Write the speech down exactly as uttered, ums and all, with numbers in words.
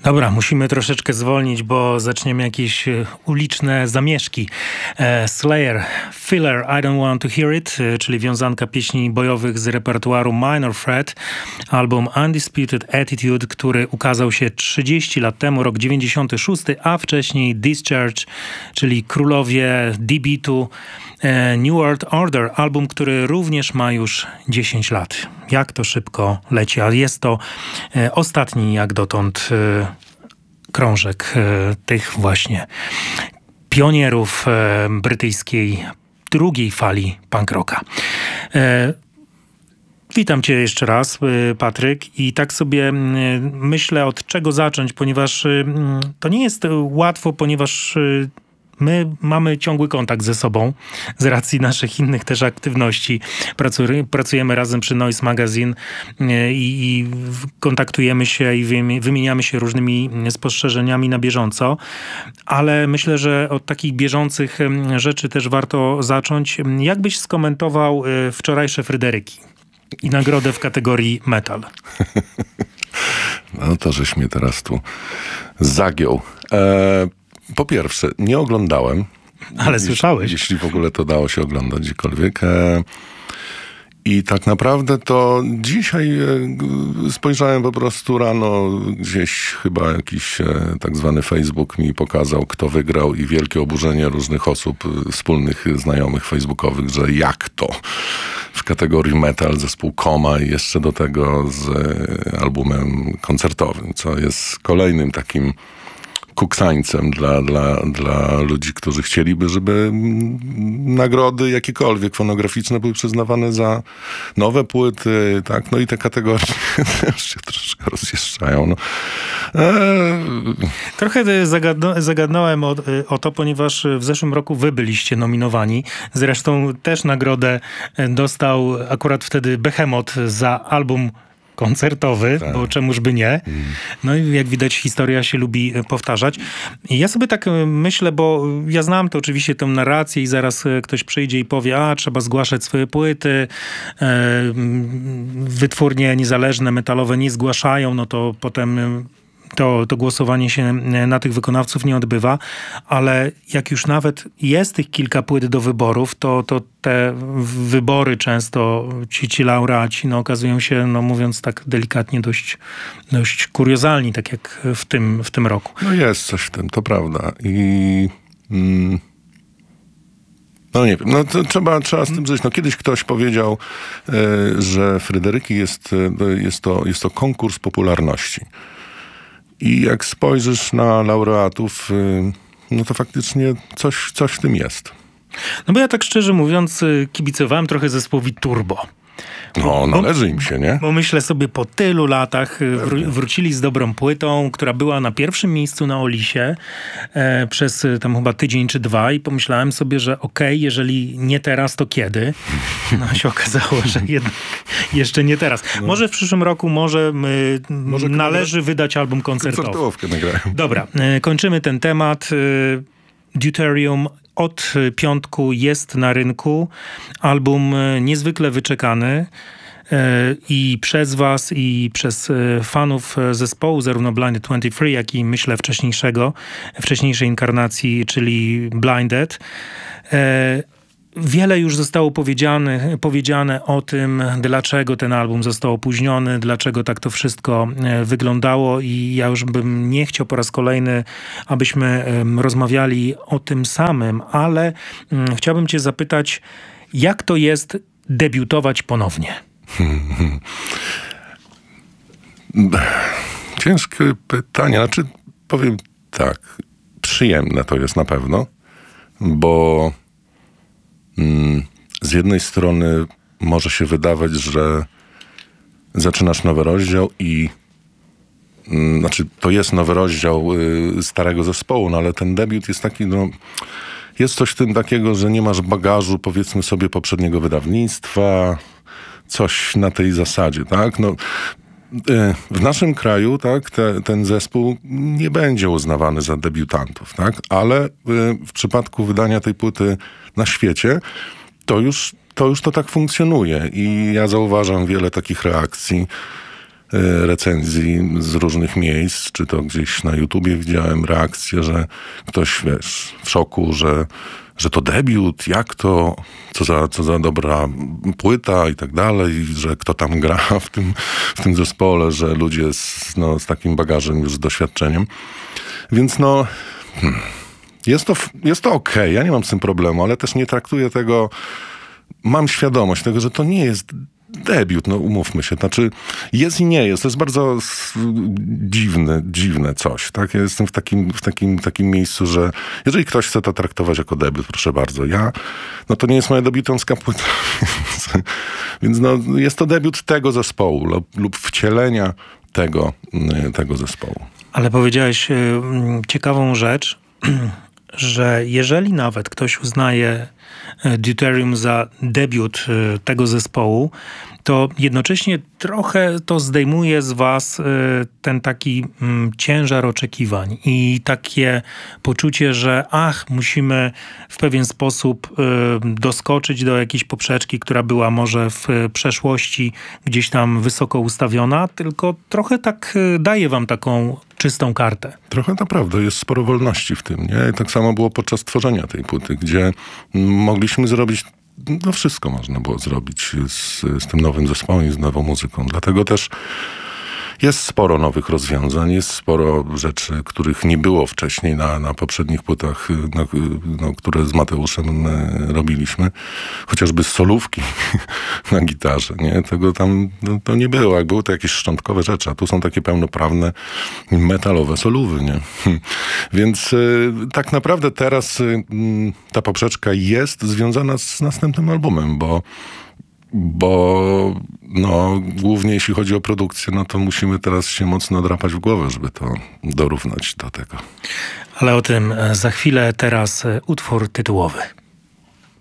Dobra, musimy troszeczkę zwolnić, bo zaczniemy jakieś uliczne zamieszki. Slayer, Filler, I Don't Want to Hear It, czyli wiązanka pieśni bojowych z repertuaru Minor Threat. Album Undisputed Attitude, który ukazał się trzydzieści lat temu, rok dziewięćdziesiąty szósty, a wcześniej Discharge, czyli królowie D-Beatu. New World Order, album, który również ma już dziesięć lat. Jak to szybko leci, a jest to e, ostatni jak dotąd e, krążek e, tych właśnie pionierów e, brytyjskiej drugiej fali punk rocka. E, Witam cię jeszcze raz, Patryk, i tak sobie myślę, od czego zacząć, ponieważ to nie jest łatwo, ponieważ my mamy ciągły kontakt ze sobą z racji naszych innych też aktywności. Pracujemy razem przy Noise Magazine i, i kontaktujemy się i wymieniamy się różnymi spostrzeżeniami na bieżąco, ale myślę, że od takich bieżących rzeczy też warto zacząć. Jak byś skomentował wczorajsze Fryderyki i nagrodę w kategorii metal? No to żeś mnie teraz tu zagiął. E- Po pierwsze, nie oglądałem. Ale jeśli, słyszałeś. Jeśli w ogóle to dało się oglądać gdziekolwiek. E, I tak naprawdę to dzisiaj e, spojrzałem po prostu rano, gdzieś chyba jakiś e, tak zwany Facebook mi pokazał, kto wygrał, i wielkie oburzenie różnych osób, wspólnych znajomych facebookowych, że jak to? W kategorii metal zespół Koma i jeszcze do tego z e, albumem koncertowym, co jest kolejnym takim kuksańcem dla, dla, dla ludzi, którzy chcieliby, żeby nagrody jakiekolwiek fonograficzne były przyznawane za nowe płyty, tak? No i te kategorie też się troszkę rozjeżdżają. No. Eee. Trochę zagadno, zagadnąłem o, o to, ponieważ w zeszłym roku wy byliście nominowani. Zresztą też nagrodę dostał akurat wtedy Behemoth za album koncertowy, tak. Bo czemuż by nie. No i jak widać, historia się lubi powtarzać. I ja sobie tak myślę, bo ja znam to oczywiście tę narrację i zaraz ktoś przyjdzie i powie, a trzeba zgłaszać swoje płyty, wytwórnie niezależne, metalowe nie zgłaszają, no to potem to, to głosowanie się na tych wykonawców nie odbywa, ale jak już nawet jest tych kilka płyt do wyborów, to, to te wybory często, ci, ci laureaci, no okazują się, no mówiąc tak delikatnie, dość, dość kuriozalni, tak jak w tym, w tym roku. No jest coś w tym, to prawda. I... Mm. No nie wiem, no to trzeba, trzeba z tym żyć. No kiedyś ktoś powiedział, e, że Fryderyki jest, jest, to, jest to konkurs popularności. I jak spojrzysz na laureatów, no to faktycznie coś, coś w tym jest. No bo ja tak szczerze mówiąc kibicowałem trochę zespołowi Turbo. No, należy im się, nie? Bo myślę sobie, po tylu latach wró- wrócili z dobrą płytą, która była na pierwszym miejscu na Olisie e, przez tam chyba tydzień czy dwa, i pomyślałem sobie, że okej, okay, jeżeli nie teraz, to kiedy? No się okazało, że jednak jeszcze nie teraz. No. Może w przyszłym roku, może, my, może należy wydać album koncertowy. Koncertówkę nagrają. Dobra, e, kończymy ten temat. E, Deuterium od piątku jest na rynku. Album niezwykle wyczekany i przez was, i przez fanów zespołu, zarówno Blinded dwadzieścia trzy, jak i myślę wcześniejszego, wcześniejszej inkarnacji, czyli Blinded. Wiele już zostało powiedziane, powiedziane o tym, dlaczego ten album został opóźniony, dlaczego tak to wszystko wyglądało, i ja już bym nie chciał po raz kolejny, abyśmy rozmawiali o tym samym, ale chciałbym cię zapytać, jak to jest debiutować ponownie? Ciężkie pytanie. Znaczy, powiem tak, przyjemne to jest na pewno, bo z jednej strony może się wydawać, że zaczynasz nowy rozdział i mm, znaczy to jest nowy rozdział y, starego zespołu, no ale ten debiut jest taki, no jest coś w tym takiego, że nie masz bagażu, powiedzmy sobie, poprzedniego wydawnictwa, coś na tej zasadzie, tak? No, y, w naszym kraju, tak, te, ten zespół nie będzie uznawany za debiutantów, tak? Ale y, w przypadku wydania tej płyty na świecie, to już, to już to tak funkcjonuje. I ja zauważam wiele takich reakcji recenzji z różnych miejsc, czy to gdzieś na YouTubie widziałem reakcję, że ktoś, wiesz, w szoku, że, że to debiut, jak to, co za, co za dobra płyta i tak dalej, że kto tam gra w tym, w tym zespole, że ludzie z, no, z takim bagażem już, z doświadczeniem. Więc no, hmm, jest to, jest to okej, ja nie mam z tym problemu, ale też nie traktuję tego, mam świadomość tego, że to nie jest debiut, no umówmy się. Znaczy jest i nie jest. To jest bardzo dziwne, dziwne coś. Tak? Ja jestem w takim, w takim, takim miejscu, że jeżeli ktoś chce to traktować jako debiut, proszę bardzo. Ja, no to nie jest moja debiutancka płyta. Więc, więc no, jest to debiut tego zespołu lub, lub wcielenia tego, tego zespołu. Ale powiedziałeś y, ciekawą rzecz, że jeżeli nawet ktoś uznaje Deuterium za debiut tego zespołu, to jednocześnie trochę to zdejmuje z was ten taki ciężar oczekiwań i takie poczucie, że ach, musimy w pewien sposób doskoczyć do jakiejś poprzeczki, która była może w przeszłości gdzieś tam wysoko ustawiona, tylko trochę tak daje wam taką czystą kartę. Trochę naprawdę jest sporo wolności w tym, nie? I tak samo było podczas tworzenia tej płyty, gdzie mogliśmy zrobić, no wszystko można było zrobić z, z tym nowym zespołem i z nową muzyką. Dlatego też jest sporo nowych rozwiązań, jest sporo rzeczy, których nie było wcześniej na, na poprzednich płytach, no, no, które z Mateuszem robiliśmy. Chociażby solówki na gitarze, nie? Tego tam no, to nie było. Jak były to jakieś szczątkowe rzeczy, a tu są takie pełnoprawne metalowe solówy, nie? Więc y, tak naprawdę teraz y, ta poprzeczka jest związana z następnym albumem, bo Bo no, głównie jeśli chodzi o produkcję, no to musimy teraz się mocno drapać w głowę, żeby to dorównać do tego. Ale o tym za chwilę, teraz utwór tytułowy.